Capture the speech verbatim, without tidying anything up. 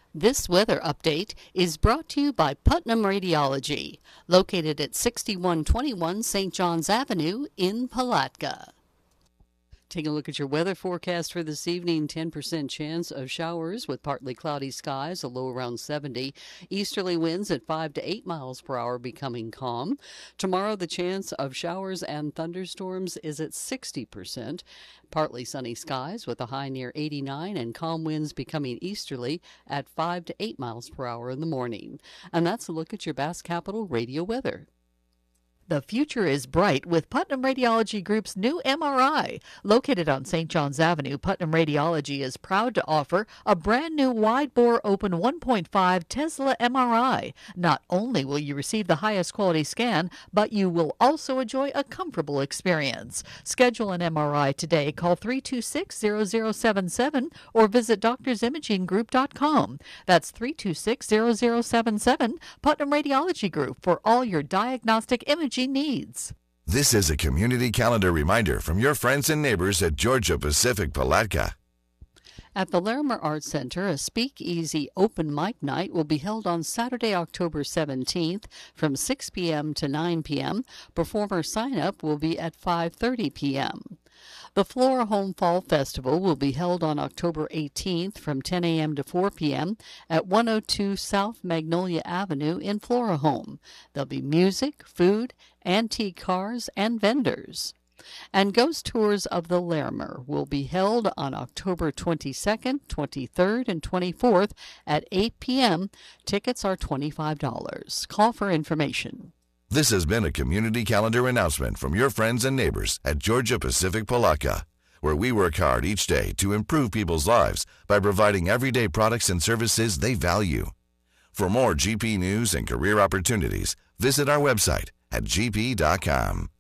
This weather update is brought to you by Putnam Radiology, located at sixty-one twenty-one Saint Johns Avenue in Palatka. Take a look at your weather forecast for this evening. ten percent chance of showers with partly cloudy skies, a low around seventy. Easterly winds at five to eight miles per hour becoming calm. Tomorrow, the chance of showers and thunderstorms is at sixty percent. Partly sunny skies with a high near eighty-nine and calm winds becoming easterly at five to eight miles per hour in the morning. And that's a look at your Bass Capital radio weather. The future is bright with Putnam Radiology Group's new M R I. Located on Saint Johns Avenue, Putnam Radiology is proud to offer a brand new wide-bore open one point five Tesla M R I. Not only will you receive the highest quality scan, but you will also enjoy a comfortable experience. Schedule an M R I today. Call three two six, zero zero seven seven or visit doctors imaging group dot com. That's three two six, zero zero seven seven, Putnam Radiology Group, for all your diagnostic imaging needs. This is a community calendar reminder from your friends and neighbors at Georgia Pacific Palatka. At the Larimer Arts Center, a Speakeasy Open Mic Night will be held on Saturday, October seventeenth from six p.m. to nine p.m. Performer sign-up will be at five thirty p.m. The Flora Home Fall Festival will be held on October eighteenth from ten a.m. to four p.m. at one oh two South Magnolia Avenue in Flora Home. There'll be music, food, antique cars, and vendors. And Ghost Tours of the Larimer will be held on October twenty-second, twenty-third, and twenty-fourth at eight p.m. Tickets are twenty-five dollars. Call for information. This has been a community calendar announcement from your friends and neighbors at Georgia Pacific Palatka, where we work hard each day to improve people's lives by providing everyday products and services they value. For more G P news and career opportunities, visit our website at g p dot com.